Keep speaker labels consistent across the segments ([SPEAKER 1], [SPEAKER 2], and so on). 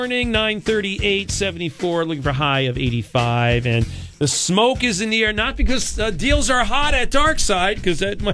[SPEAKER 1] Morning, 9:38, 74, looking for a high of 85, and the smoke is in the air, not because deals are hot at Darkside, because that might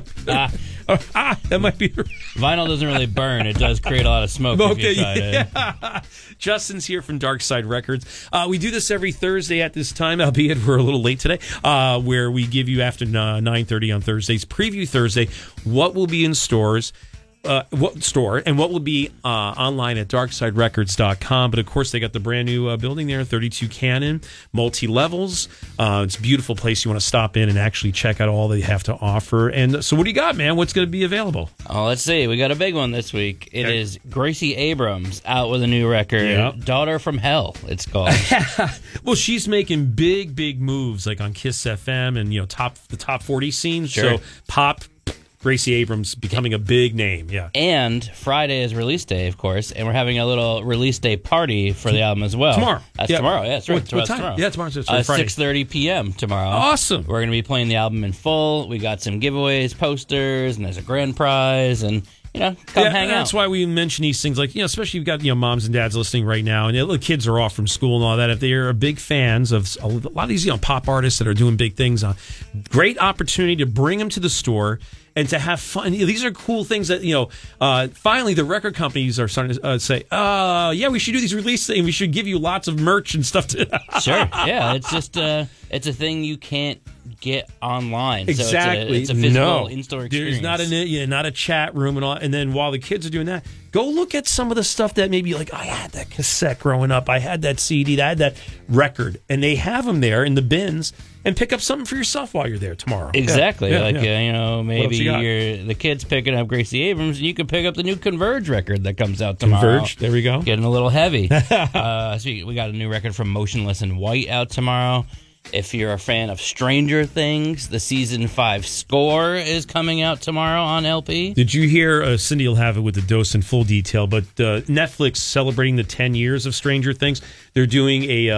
[SPEAKER 1] that might be...
[SPEAKER 2] Vinyl doesn't really burn. It does create a lot of smoke.
[SPEAKER 1] Okay,
[SPEAKER 2] if you try
[SPEAKER 1] yeah. Justin's here from Darkside Records. We do this every Thursday at this time, albeit we're a little late today, where we give you after 9:30 on Thursdays, Preview Thursday, what will be in stores. What store and what will be online at darksiderecords.com. But of course, they got the brand new building there, 32 Cannon, multi-levels. It's a beautiful place. You want to stop in and actually check out all they have to offer. And so what do you got, man? What's going to be available?
[SPEAKER 2] Oh, let's see. We got a big one this week. It is Gracie Abrams out with a new record.
[SPEAKER 1] Yep.
[SPEAKER 2] Daughter from Hell, it's called.
[SPEAKER 1] Well, she's making big moves like on Kiss FM and, the top 40 scenes.
[SPEAKER 2] Sure.
[SPEAKER 1] So pop, Gracie Abrams becoming a big name, yeah.
[SPEAKER 2] And Friday is release day, of course, and we're having a little release day party for the album as well.
[SPEAKER 1] Tomorrow.
[SPEAKER 2] That's tomorrow, yeah, that's right.
[SPEAKER 1] What time?
[SPEAKER 2] Tomorrow.
[SPEAKER 1] Yeah, tomorrow. So Friday.
[SPEAKER 2] 6:30 p.m. tomorrow.
[SPEAKER 1] Awesome.
[SPEAKER 2] We're going to be playing the album in full. We got some giveaways, posters, and there's a grand prize, and... come hang out.
[SPEAKER 1] That's why we mention these things, like, especially you've got, moms and dads listening right now, and the kids are off from school and all that. If they are big fans of a lot of these, pop artists that are doing big things, great opportunity to bring them to the store and to have fun. These are cool things that, finally the record companies are starting to say, yeah, we should do these release things. We should give you lots of merch and stuff.
[SPEAKER 2] Sure. Yeah. It's just, it's a thing you can't get online.
[SPEAKER 1] Exactly.
[SPEAKER 2] So it's a physical in-store experience.
[SPEAKER 1] There's not a chat room and all. And then while the kids are doing that, go look at some of the stuff that maybe like, I had that cassette growing up. I had that CD. I had that record. And they have them there in the bins. And pick up something for yourself while you're there tomorrow.
[SPEAKER 2] Exactly.
[SPEAKER 1] Yeah.
[SPEAKER 2] Maybe the kid's picking up Gracie Abrams, and you can pick up the new Converge record that comes out tomorrow.
[SPEAKER 1] Converge, there we go.
[SPEAKER 2] Getting a little heavy. So we got a new record from Motionless in White out tomorrow. If you're a fan of Stranger Things, the Season 5 score is coming out tomorrow on LP.
[SPEAKER 1] Did you hear, Cindy will have it with the dose in full detail, but Netflix celebrating the 10 years of Stranger Things, they're doing a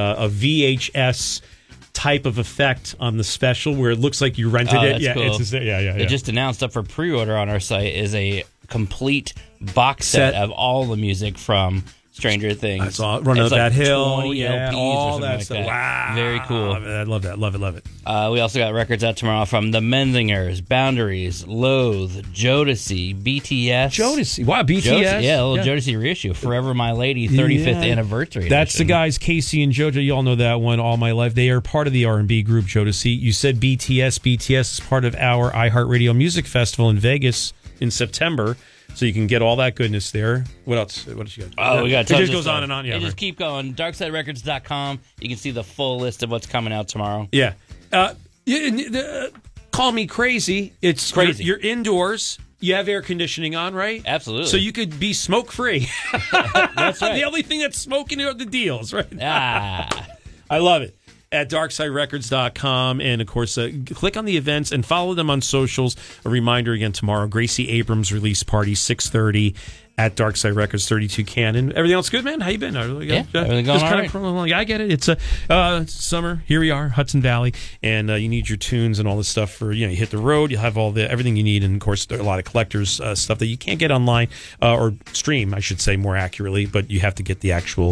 [SPEAKER 1] VHS type of effect on the special where it looks like you rented it.
[SPEAKER 2] Yeah, cool.
[SPEAKER 1] They
[SPEAKER 2] just announced up for pre-order on our site is a complete box set of all the music from Stranger Things.
[SPEAKER 1] That's all. Run Up That Hill.
[SPEAKER 2] 20 LPs
[SPEAKER 1] all
[SPEAKER 2] or
[SPEAKER 1] that
[SPEAKER 2] like
[SPEAKER 1] stuff.
[SPEAKER 2] That.
[SPEAKER 1] Wow.
[SPEAKER 2] Very cool.
[SPEAKER 1] I love that. Love it.
[SPEAKER 2] We also got records out tomorrow from The Menzingers, Boundaries, Loathe, Jodeci, BTS.
[SPEAKER 1] Jodeci. Wow, BTS.
[SPEAKER 2] Jodeci reissue. Forever My Lady, 35th anniversary.
[SPEAKER 1] That's
[SPEAKER 2] edition.
[SPEAKER 1] the guys, Casey and JoJo. You all know that one, All My Life. They are part of the R&B group Jodeci. You said BTS. BTS is part of our iHeartRadio Music Festival in Vegas in September. So you can get all that goodness there. What else? What else you got?
[SPEAKER 2] Oh, we got tons
[SPEAKER 1] It just
[SPEAKER 2] of
[SPEAKER 1] goes
[SPEAKER 2] stuff.
[SPEAKER 1] on and on. Yeah,
[SPEAKER 2] just keep going. DarksideRecords.com. You can see the full list of what's coming out tomorrow.
[SPEAKER 1] Yeah. Call me crazy. It's
[SPEAKER 2] crazy.
[SPEAKER 1] You're indoors. You have air conditioning on, right?
[SPEAKER 2] Absolutely.
[SPEAKER 1] So you could be smoke free.
[SPEAKER 2] That's right.
[SPEAKER 1] The only thing that's smoking are the deals, right?
[SPEAKER 2] I
[SPEAKER 1] love it. At darksiderecords.com, and of course click on the events and follow them on socials. A reminder again tomorrow, Gracie Abrams release party, 6:30 at Darkside Records, 32 Cannon. Everything else good, man? How you been?
[SPEAKER 2] Everything going all right.
[SPEAKER 1] Yeah, I get it. It's summer. Here we are, Hudson Valley, and you need your tunes and all this stuff for you hit the road. You'll have everything you need, and of course there are a lot of collectors stuff that you can't get online or stream, I should say more accurately, but you have to get the actual.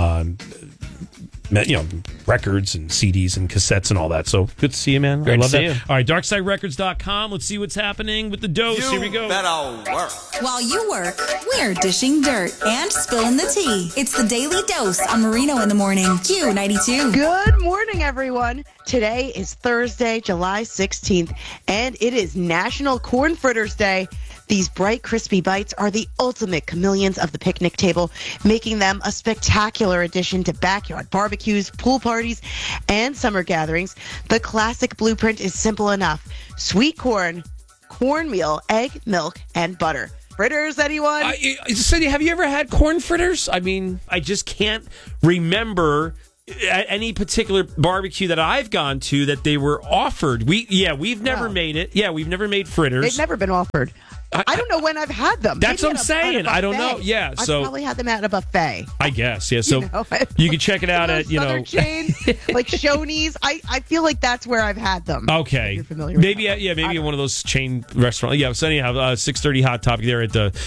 [SPEAKER 1] Records and CDs and cassettes and all that. So good to see you, man.
[SPEAKER 2] Great
[SPEAKER 1] I love
[SPEAKER 2] to see
[SPEAKER 1] that.
[SPEAKER 2] you.
[SPEAKER 1] All right, darksiderecords.com. Let's see what's happening with the dose. Here we go.
[SPEAKER 3] Better work.
[SPEAKER 4] While you work, we're dishing dirt and spilling the tea. It's the Daily Dose on Marino in the Morning. Q92.
[SPEAKER 5] Good morning, everyone. Today is Thursday, July 16th, and it is National Corn Fritters Day. These bright, crispy bites are the ultimate chameleons of the picnic table, making them a spectacular addition to backyard barbecues, pool parties, and summer gatherings. The classic blueprint is simple enough. Sweet corn, cornmeal, egg, milk, and butter. Fritters, anyone?
[SPEAKER 1] Cindy, have you ever had corn fritters? I mean, I just can't remember any particular barbecue that I've gone to that they were offered. We've never made it. Yeah, we've never made fritters.
[SPEAKER 5] They've never been offered. I don't know when I've had them.
[SPEAKER 1] That's
[SPEAKER 5] Maybe
[SPEAKER 1] what I'm saying. I don't know. Yeah,
[SPEAKER 5] I've
[SPEAKER 1] so
[SPEAKER 5] probably had them at a buffet.
[SPEAKER 1] I guess. Yeah, so you can check it out at
[SPEAKER 5] Southern chains like Shoney's. I feel like that's where I've had them.
[SPEAKER 1] Okay.
[SPEAKER 5] If you're familiar with
[SPEAKER 1] Maybe maybe one of those chain restaurants. Yeah, so anyhow, 6:30 Hot Topic there at the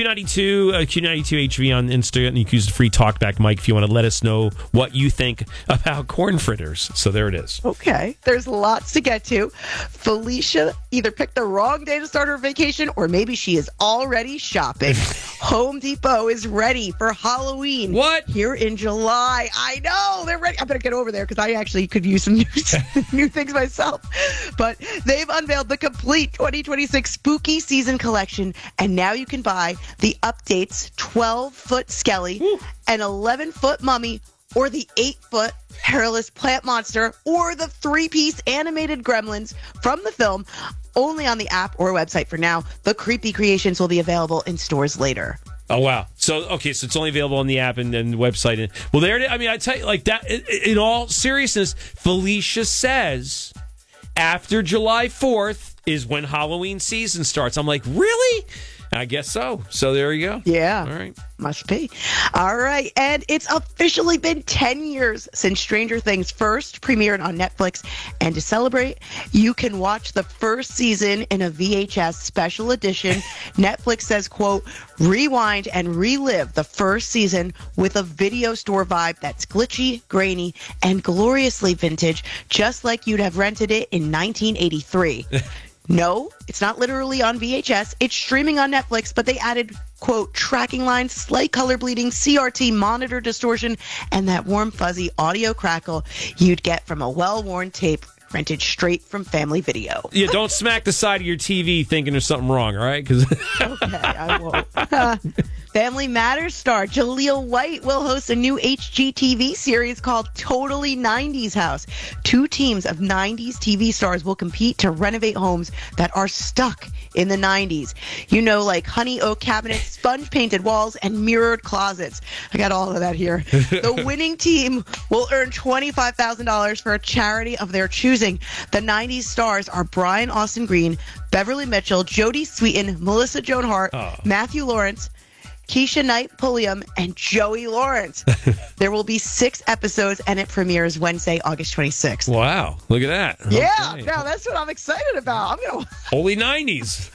[SPEAKER 1] Q92 HV on Instagram, and you can use the free talkback mic if you want to let us know what you think about corn fritters. So there it is.
[SPEAKER 5] Okay. There's lots to get to. Felicia either picked the wrong day to start her vacation, or maybe she is already shopping. Home Depot is ready for Halloween.
[SPEAKER 1] What?
[SPEAKER 5] Here in July. I know. They're ready. I better get over there because I actually could use some new things myself. But they've unveiled the complete 2026 spooky season collection, and now you can buy the updates 12-foot Skelly, an 11-foot Mummy, or the 8-foot Hairless Plant Monster, or the 3-piece animated Gremlins from the film, only on the app or website for now. The creepy creations will be available in stores later.
[SPEAKER 1] Oh, wow. So it's only available on the app and then the website. Well, there it is. I mean, I tell you, like that, in all seriousness, Felicia says after July 4th is when Halloween season starts. I'm like, really? I guess so. So there you go.
[SPEAKER 5] Yeah.
[SPEAKER 1] All right.
[SPEAKER 5] Must be. All right. And it's officially been 10 years since Stranger Things first premiered on Netflix. And to celebrate, you can watch the first season in a VHS special edition. Netflix says, quote, rewind and relive the first season with a video store vibe that's glitchy, grainy, and gloriously vintage, just like you'd have rented it in 1983. No, it's not literally on VHS. It's streaming on Netflix, but they added, quote, tracking lines, slight color bleeding, CRT monitor distortion, and that warm, fuzzy audio crackle you'd get from a well-worn tape rented straight from Family Video.
[SPEAKER 1] Yeah, don't smack the side of your TV thinking there's something wrong, all right?
[SPEAKER 5] Okay, I won't. Family Matters star Jaleel White will host a new HGTV series called Totally 90s House. 2 teams of 90s TV stars will compete to renovate homes that are stuck in the 90s. You know, like honey oak cabinets, sponge painted walls, and mirrored closets. I got all of that here. The winning team will earn $25,000 for a charity of their choosing. The 90s stars are Brian Austin Green, Beverly Mitchell, Jodie Sweetin, Melissa Joan Hart, Matthew Lawrence, Keisha Knight Pulliam, and Joey Lawrence. There will be 6 episodes, and it premieres Wednesday, August 26th.
[SPEAKER 1] Wow, look at that.
[SPEAKER 5] Yeah,
[SPEAKER 1] Okay.
[SPEAKER 5] now that's what I'm excited about. I'm gonna
[SPEAKER 1] Holy 90s.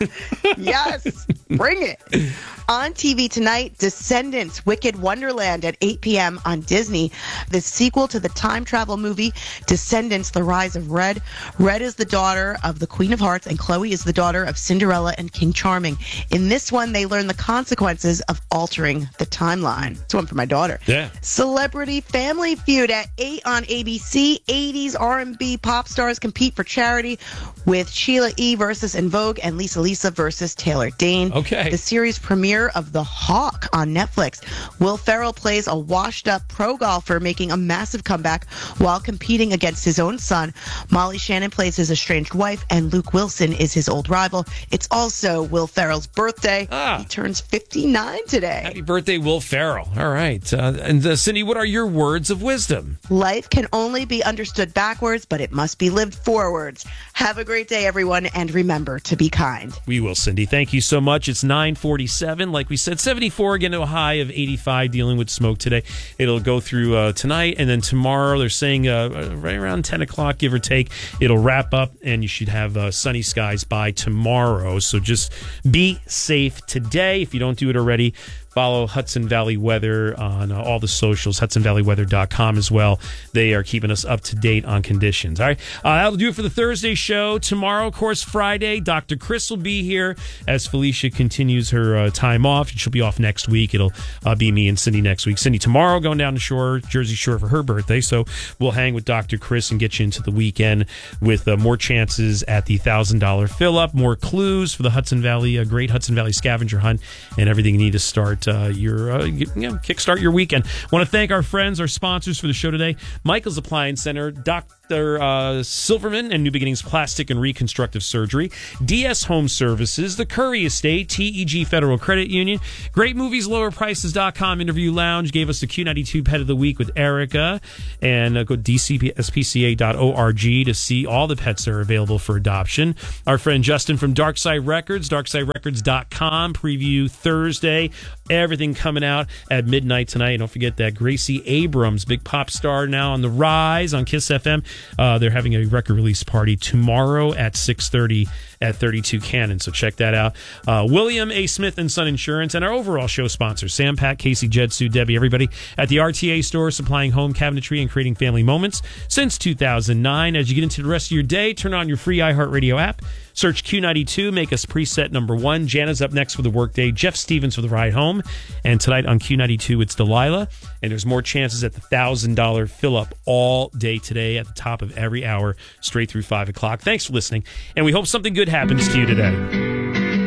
[SPEAKER 5] Yes, bring it. On TV tonight, Descendants, Wicked Wonderland at 8 p.m. on Disney. The sequel to the time travel movie, Descendants, The Rise of Red. Red is the daughter of the Queen of Hearts, and Chloe is the daughter of Cinderella and King Charming. In this one, they learn the consequences of altering the timeline. It's one for my daughter.
[SPEAKER 1] Yeah.
[SPEAKER 5] Celebrity Family Feud at 8 on ABC. 80s R&B pop stars compete for charity with Sheila E. versus En Vogue and Lisa versus Taylor Dane.
[SPEAKER 1] Okay.
[SPEAKER 5] The series premiere of The Hawk on Netflix. Will Ferrell plays a washed-up pro golfer making a massive comeback while competing against his own son. Molly Shannon plays his estranged wife, and Luke Wilson is his old rival. It's also Will Ferrell's birthday. He turns 59 today.
[SPEAKER 1] Happy birthday, Will Ferrell. All right. And Cindy, what are your words of wisdom?
[SPEAKER 5] Life can only be understood backwards, but it must be lived forwards. Have a great day, everyone, and remember to be kind.
[SPEAKER 1] We will, Cindy. Thank you so much. It's 9:47. Like we said, 74, getting to a high of 85, dealing with smoke today. It'll go through tonight, and then tomorrow they're saying right around 10 o'clock, give or take, it'll wrap up, and you should have sunny skies by tomorrow. So just be safe today. If you don't do it already, follow Hudson Valley Weather on all the socials, HudsonValleyWeather.com as well. They are keeping us up to date on conditions. All right. That'll do it for the Thursday show. Tomorrow, of course, Friday, Dr. Chris will be here as Felicia continues her time off. She'll be off next week. It'll be me and Cindy next week. Cindy tomorrow going down to shore, Jersey Shore for her birthday. So we'll hang with Dr. Chris and get you into the weekend with more chances at the $1,000 fill up, more clues for the Hudson Valley, Great Hudson Valley scavenger hunt, and everything you need to start kickstart your weekend. Want to thank our friends, our sponsors for the show today. Michael's Appliance Center, Dr. Silverman and New Beginnings Plastic and Reconstructive Surgery, DS Home Services, the Curry Estate, TEG Federal Credit Union, Great Movies, LowerPrices.com, Interview Lounge, gave us the Q92 Pet of the Week with Erica, and go to dcspca.org to see all the pets that are available for adoption. Our friend Justin from Darkside Records, darksiderecords.com, preview Thursday, everything coming out at midnight tonight. And don't forget that Gracie Abrams, big pop star now on the rise on Kiss FM. They're having a record release party tomorrow at 6:30 at 32 Cannon. So check that out. William A. Smith and Son Insurance, and our overall show sponsors, Sam, Pat, Casey, Jed, Sue, Debbie, everybody at the RTA store, supplying home cabinetry and creating family moments since 2009. As you get into the rest of your day, turn on your free iHeartRadio app. Search Q92, make us preset number 1. Jana's up next for the workday. Jeff Stevens for the ride home. And tonight on Q92, it's Delilah. And there's more chances at the $1,000 fill up all day today at the top of every hour, straight through 5 o'clock. Thanks for listening. And we hope something good happens to you today.